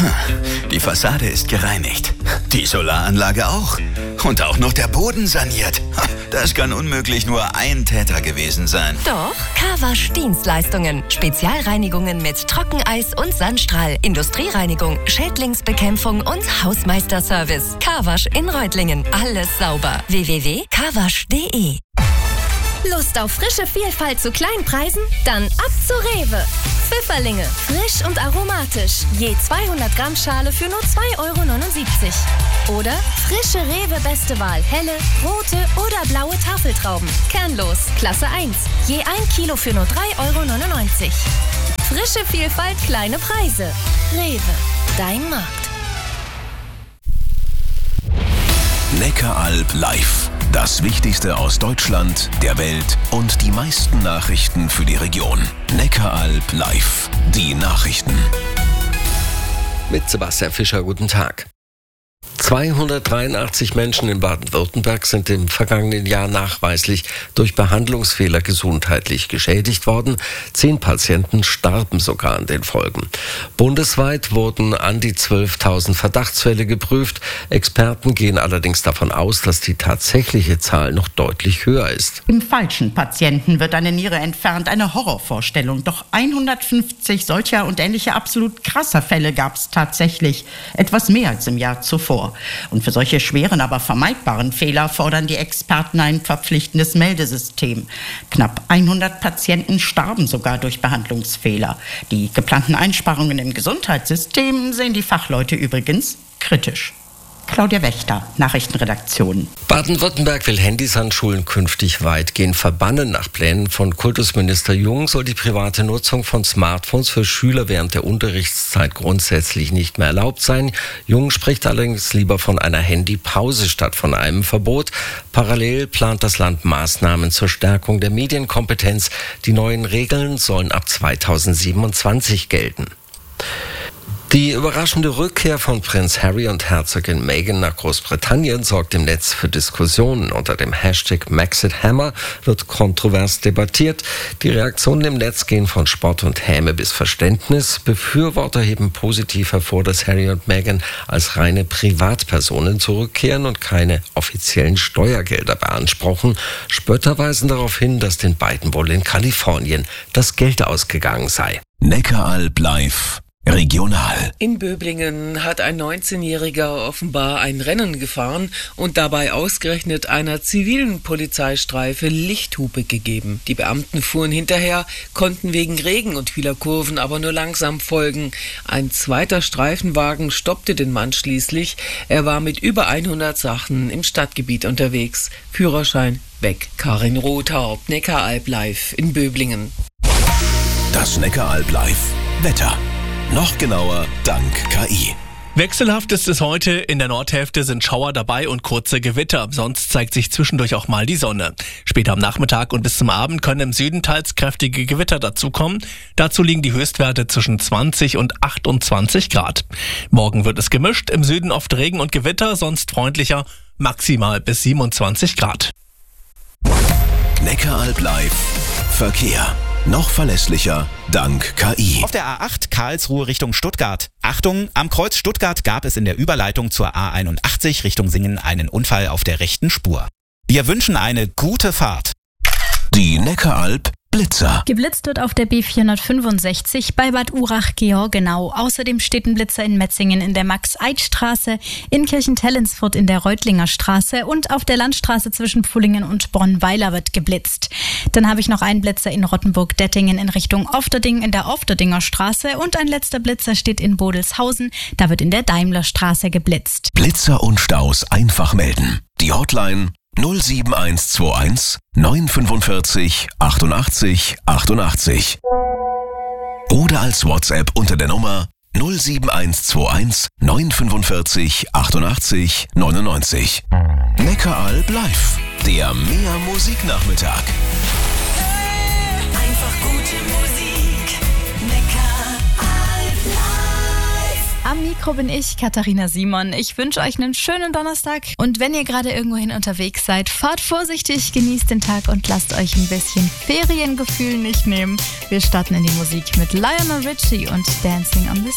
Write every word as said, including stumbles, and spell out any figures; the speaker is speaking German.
Die Fassade ist gereinigt. Die Solaranlage auch. Und auch noch der Boden saniert. Das kann unmöglich nur ein Täter gewesen sein. Doch, Carwasch Dienstleistungen. Spezialreinigungen mit Trockeneis und Sandstrahl, Industriereinigung, Schädlingsbekämpfung und Hausmeisterservice. Carwasch in Reutlingen. Alles sauber. w w w punkt carwasch punkt de. Lust auf frische Vielfalt zu Kleinpreisen? Dann ab zu Rewe. Pfifferlinge, frisch und aromatisch. Je zweihundert Gramm Schale für nur zwei Euro neunundsiebzig. Oder frische Rewe Beste Wahl, helle, rote oder blaue Tafeltrauben. Kernlos, Klasse eins. Je ein Kilo für nur drei Euro neunundneunzig. Frische Vielfalt, kleine Preise. Rewe, dein Markt. Neckaralb live. Das Wichtigste aus Deutschland, der Welt und die meisten Nachrichten für die Region. Neckaralb live. Die Nachrichten. Mit Sebastian Fischer, guten Tag. zweihundertdreiundachtzig Menschen in Baden-Württemberg sind im vergangenen Jahr nachweislich durch Behandlungsfehler gesundheitlich geschädigt worden. Zehn Patienten starben sogar an den Folgen. Bundesweit wurden an die zwölftausend Verdachtsfälle geprüft. Experten gehen allerdings davon aus, dass die tatsächliche Zahl noch deutlich höher ist. Im falschen Patienten wird eine Niere entfernt, eine Horrorvorstellung. Doch hundertfünfzig solcher und ähnlicher absolut krasser Fälle gab es tatsächlich. Etwas mehr als im Jahr zuvor. Und für solche schweren, aber vermeidbaren Fehler fordern die Experten ein verpflichtendes Meldesystem. Knapp hundert Patienten starben sogar durch Behandlungsfehler. Die geplanten Einsparungen im Gesundheitssystem sehen die Fachleute übrigens kritisch. Claudia Wächter, Nachrichtenredaktion. Baden-Württemberg will Handys an Schulen künftig weitgehend verbannen. Nach Plänen von Kultusminister Jung soll die private Nutzung von Smartphones für Schüler während der Unterrichtszeit grundsätzlich nicht mehr erlaubt sein. Jung spricht allerdings lieber von einer Handypause statt von einem Verbot. Parallel plant das Land Maßnahmen zur Stärkung der Medienkompetenz. Die neuen Regeln sollen ab zweitausendsiebenundzwanzig gelten. Die überraschende Rückkehr von Prinz Harry und Herzogin Meghan nach Großbritannien sorgt im Netz für Diskussionen. Unter dem Hashtag MaxitHammer wird kontrovers debattiert. Die Reaktionen im Netz gehen von Spott und Häme bis Verständnis. Befürworter heben positiv hervor, dass Harry und Meghan als reine Privatpersonen zurückkehren und keine offiziellen Steuergelder beanspruchen. Spötter weisen darauf hin, dass den beiden wohl in Kalifornien das Geld ausgegangen sei. Neckaralb live. Regional. In Böblingen hat ein neunzehnjähriger offenbar ein Rennen gefahren und dabei ausgerechnet einer zivilen Polizeistreife Lichthupe gegeben. Die Beamten fuhren hinterher, konnten wegen Regen und vieler Kurven aber nur langsam folgen. Ein zweiter Streifenwagen stoppte den Mann schließlich. Er war mit über hundert Sachen im Stadtgebiet unterwegs. Führerschein weg. Karin Rothaupt, Neckaralb live in Böblingen. Das Neckaralb live. Wetter. Noch genauer dank K I. Wechselhaft ist es heute. In der Nordhälfte sind Schauer dabei und kurze Gewitter. Sonst zeigt sich zwischendurch auch mal die Sonne. Später am Nachmittag und bis zum Abend können im Süden teils kräftige Gewitter dazukommen. Dazu liegen die Höchstwerte zwischen zwanzig und achtundzwanzig Grad. Morgen wird es gemischt. Im Süden oft Regen und Gewitter, sonst freundlicher, maximal bis siebenundzwanzig Grad. Neckaralb live. Verkehr. Noch verlässlicher dank K I. Auf der A acht Karlsruhe Richtung Stuttgart. Achtung, am Kreuz Stuttgart gab es in der Überleitung zur A einundachtzig Richtung Singen einen Unfall auf der rechten Spur. Wir wünschen eine gute Fahrt. Die Neckaralb Blitzer. Geblitzt wird auf der B vierhundertfünfundsechzig bei Bad Urach-Georgenau. Außerdem steht ein Blitzer in Metzingen in der Max-Eid-Straße, in Kirchentellensfurt in der Reutlinger Straße und auf der Landstraße zwischen Pfullingen und Bronn-Weiler wird geblitzt. Dann habe ich noch einen Blitzer in Rottenburg-Dettingen in Richtung Ofterding in der Ofterdinger Straße und ein letzter Blitzer steht in Bodelshausen, da wird in der Daimlerstraße geblitzt. Blitzer und Staus einfach melden. Die Hotline null sieben eins zwei eins neun fünfundvierzig achtundachtzig achtundachtzig oder als WhatsApp unter der Nummer null sieben eins zwei eins neun fünfundvierzig achtundachtzig neunundneunzig. Neckaralb live, der Mehr Musiknachmittag. Einfach gute Musik. Neckaralb live. Am Mikro bin ich, Katharina Simon. Ich wünsche euch einen schönen Donnerstag. Und wenn ihr gerade irgendwohin unterwegs seid, fahrt vorsichtig, genießt den Tag und lasst euch ein bisschen Feriengefühl nicht nehmen. Wir starten in die Musik mit Lionel Richie und Dancing on the